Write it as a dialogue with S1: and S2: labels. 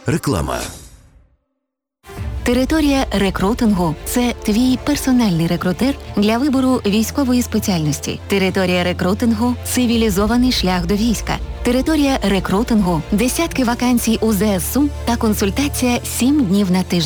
S1: Реклама.
S2: Територія рекрутингу – це твій персональний рекрутер для вибору військової спеціальності. Територія рекрутингу – цивілізований шлях до війська. Територія рекрутингу – десятки вакансій у ЗСУ та консультація 7 днів на тиждень.